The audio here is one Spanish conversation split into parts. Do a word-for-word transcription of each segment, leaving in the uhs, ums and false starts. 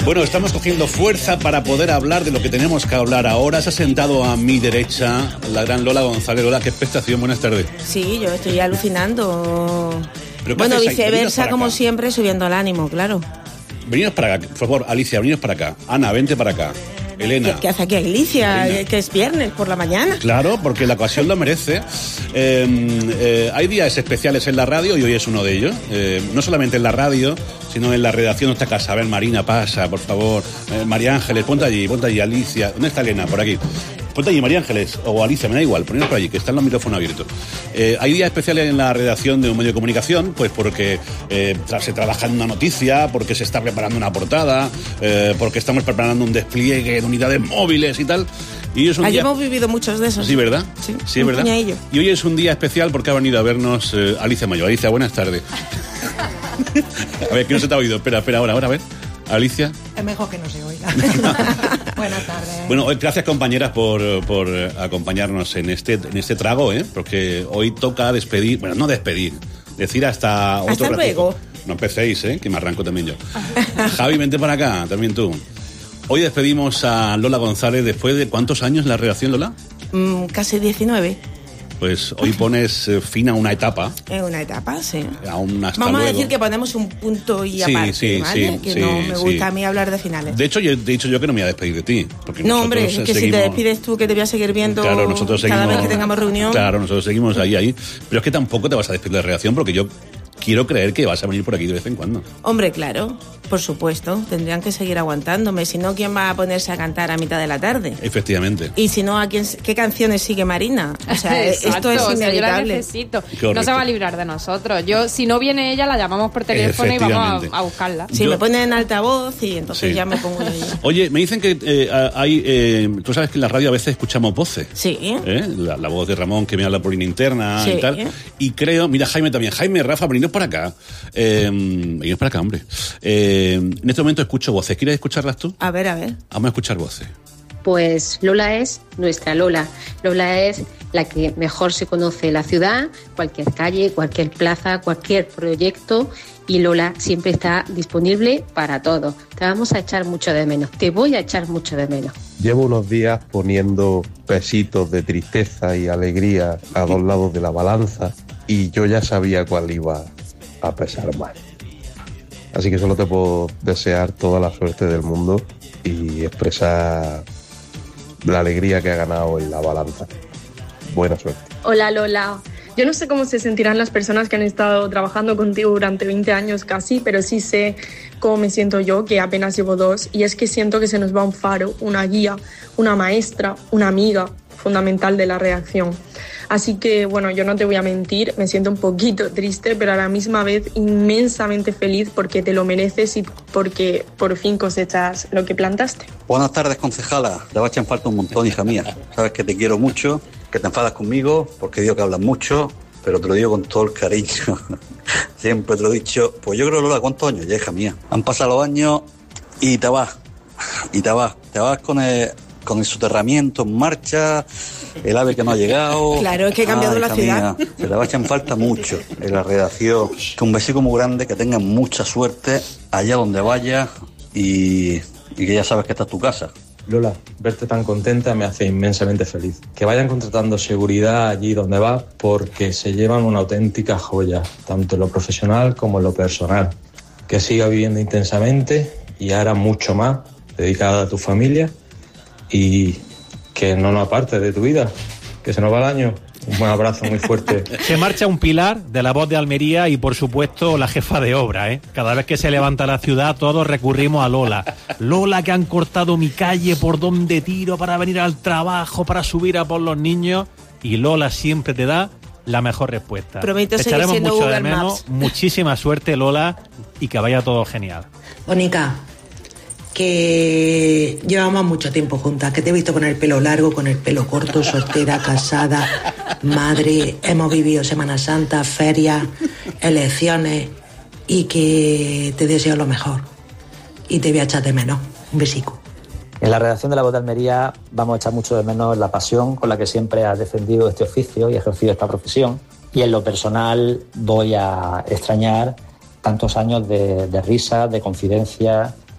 Bueno, estamos cogiendo fuerza para poder hablar de lo que tenemos que hablar ahora. Se ha sentado a mi derecha la gran Lola González. Lola, qué expectación, buenas tardes. Sí, yo estoy alucinando. Bueno, viceversa, como siempre, subiendo el ánimo, claro. Venidos para acá, por favor, Alicia, venidos para acá. Ana, vente para acá. Elena. ¿Qué, qué hace aquí Alicia? Elena. Que es viernes por la mañana. Claro, porque la ocasión lo merece. Eh, eh, hay días especiales en la radio y hoy es uno de ellos. Eh, no solamente en la radio, sino en la redacción de esta casa. A ver, Marina, pasa, por favor. Eh, María Ángeles, ponte allí, ponte allí. Alicia, ¿dónde está Elena? Por aquí. Ponte allí, María Ángeles, o Alicia, me da igual, poneros por allí, que están los micrófonos abiertos. Eh, hay días especiales en la redacción de un medio de comunicación, pues porque eh, tra- se trabaja en una noticia, porque se está preparando una portada, eh, porque estamos preparando un despliegue de unidades móviles y tal. Y es un Allí día... hemos vivido muchos de esos. Sí, ¿verdad? Sí, sí, es verdad. Puñadillo. Y hoy es un día especial porque ha venido a vernos eh, Alicia Mayo. Alicia, buenas tardes. A ver, que no se te ha oído. Espera, espera, ahora, ahora, a ver. Alicia. Es mejor que no se oiga. Buenas tardes. Bueno, hoy gracias compañeras por, por acompañarnos en este, en este trago, ¿eh? Porque hoy toca despedir, bueno, no despedir, decir hasta otro Hasta luego. No empecéis, ¿eh? Que me arranco también yo. Javi, vente para acá, también tú. Hoy despedimos a Lola González después de ¿cuántos años en la redacción, Lola? Mm, casi diecinueve. Pues hoy pones eh, fin a una etapa. Es una etapa, sí. A un hasta Vamos luego. a decir que ponemos un punto y Sí, aparte, sí, ¿vale? sí, que sí, no me gusta sí. a mí hablar de finales. De hecho, yo he dicho yo que no me voy a despedir de ti. Porque No, hombre, es que seguimos... si te despides tú, que te voy a seguir viendo claro, nosotros seguimos, cada vez que tengamos reunión. Claro, nosotros seguimos ahí, ahí. Pero es que tampoco te vas a despedir de la redacción porque yo quiero creer que vas a venir por aquí de vez en cuando. Hombre, claro, por supuesto. Tendrían que seguir aguantándome. Si no, ¿quién va a ponerse a cantar a mitad de la tarde? Efectivamente. Y si no, ¿a quién, ¿qué canciones sigue Marina? O sea, Exacto, esto es o sea, yo la inevitable. necesito. Correcto. No se va a librar de nosotros. Yo, si no viene ella, la llamamos por teléfono y vamos a, a buscarla. Sí, Yo- me ponen en altavoz y entonces Sí. ya me pongo yo. Oye, me dicen que eh, hay... Eh, tú sabes que en la radio a veces escuchamos voces. Sí. ¿Eh? La, la voz de Ramón que me habla por línea interna Sí. y tal. Y creo, mira, Jaime también. Jaime, Rafa, veniros para acá. Eh, veniros para acá, hombre. Eh, en este momento escucho voces. ¿Quieres escucharlas tú? A ver, a ver. Vamos a escuchar voces. Pues Lola es nuestra Lola. Lola es la que mejor se conoce la ciudad, cualquier calle, cualquier plaza, cualquier proyecto, y Lola siempre está disponible para todo. Te vamos a echar mucho de menos, te voy a echar mucho de menos. Llevo unos días poniendo pesitos de tristeza y alegría a dos lados de la balanza y yo ya sabía cuál iba a pesar más. Así que solo te puedo desear toda la suerte del mundo y expresar la alegría que ha ganado en la balanza. Buena suerte. Hola Lola, yo no sé cómo se sentirán las personas que han estado trabajando contigo durante veinte años casi, pero sí sé cómo me siento yo, que apenas llevo dos, y es que siento que se nos va un faro, una guía, una maestra, una amiga fundamental de la redacción. Así que, bueno, yo no te voy a mentir, me siento un poquito triste, pero a la misma vez inmensamente feliz porque te lo mereces y porque por fin cosechas lo que plantaste. Buenas tardes, concejala. Te va a echar en falta un montón, hija mía. Sabes que te quiero mucho, que te enfadas conmigo, porque digo que hablas mucho, pero te lo digo con todo el cariño. Siempre te lo he dicho. Pues yo creo, Lola, ¿cuántos años ya, hija mía? Han pasado los años y te vas. Y te vas. Te vas con el, con el soterramiento en marcha, el ave que no ha llegado. Claro, es que he cambiado Ay, la hija ciudad. mía, se te va a echar en falta mucho en la redacción. Que un besico muy grande, que tengas mucha suerte allá donde vayas y, y que ya sabes que esta es tu casa. Lola, verte tan contenta me hace inmensamente feliz. Que vayan contratando seguridad allí donde vas porque se llevan una auténtica joya, tanto en lo profesional como en lo personal. Que siga viviendo intensamente y ahora mucho más, dedicada a tu familia y que no nos apartes de tu vida, que se nos va el año. Un buen abrazo muy fuerte. Se marcha un pilar de la voz de Almería y, por supuesto, la jefa de obra, ¿eh? Cada vez que se levanta la ciudad, todos recurrimos a Lola. Lola, que han cortado mi calle por donde tiro para venir al trabajo, para subir a por los niños. Y Lola siempre te da la mejor respuesta. Prometo Te seguir echaremos siendo mucho de Google menos. Maps. Muchísima suerte, Lola, y que vaya todo genial. Mónica, que llevamos mucho tiempo juntas, que te he visto con el pelo largo, con el pelo corto, soltera, casada, madre, hemos vivido Semana Santa, ferias, elecciones y que te deseo lo mejor y te voy a echar de menos. Un besico. En la redacción de La Voz de Almería vamos a echar mucho de menos la pasión con la que siempre has defendido este oficio y ejercido esta profesión, y en lo personal voy a extrañar tantos años de, de risa, de confidencia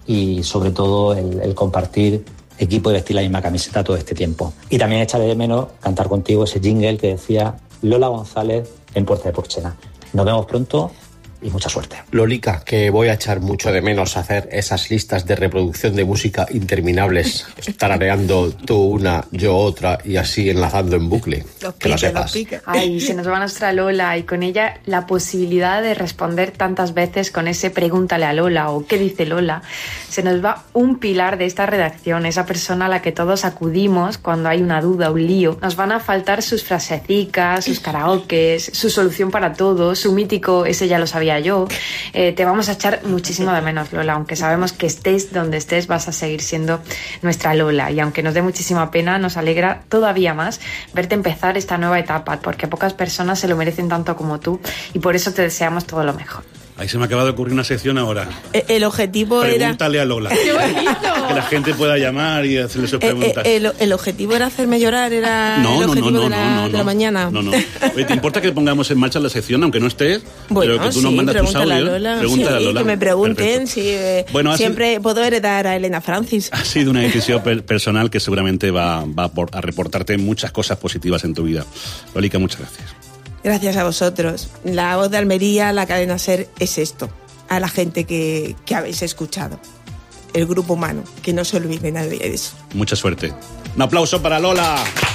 y sobre todo el, el compartir equipo y vestir la misma camiseta todo este tiempo. Y también echaré de menos cantar contigo ese jingle que decía Lola González en Puerta de Porchena. Nos vemos pronto y mucha suerte. Lolica, que voy a echar mucho de menos hacer esas listas de reproducción de música interminables, tarareando tú una, yo otra y así enlazando en bucle. Los que lo pique, sepas. los pique. Ay, se nos va nuestra Lola y con ella la posibilidad de responder tantas veces con ese pregúntale a Lola o qué dice Lola. Se nos va un pilar de esta redacción, esa persona a la que todos acudimos cuando hay una duda, un lío. Nos van a faltar sus frasecicas, sus karaokes, su solución para todo, su mítico ese ya lo sabía yo. Eh, te vamos a echar muchísimo de menos, Lola, aunque sabemos que estés donde estés vas a seguir siendo nuestra Lola, y aunque nos dé muchísima pena, nos alegra todavía más verte empezar esta nueva etapa, porque pocas personas se lo merecen tanto como tú, y por eso te deseamos todo lo mejor. Ahí se me acaba de ocurrir una sección ahora. El objetivo era... Pregúntale a Lola. ¡Qué bonito! Que la gente pueda llamar y hacerle sus preguntas. Eh, eh, el, el objetivo era hacerme llorar, era no, el no, objetivo no, no, de, la, no, no, de la no. mañana. No, no. Oye, ¿te importa que pongamos en marcha la sección, aunque no estés? Bueno, pero que tú sí, nos mandas tus pregúntale a audios. Lola. Pregúntale Sí, a Lola. que me pregunten Perfecto. si eh, Bueno, siempre sido... puedo heredar a Elena Francis. Ha sido una decisión per- personal que seguramente va, va a, por, a reportarte muchas cosas positivas en tu vida. Lolica, muchas gracias. Gracias a vosotros. La voz de Almería, la cadena SER, es esto. A la gente que, que habéis escuchado. El grupo humano, que no se olvide nadie de eso. Mucha suerte. Un aplauso para Lola.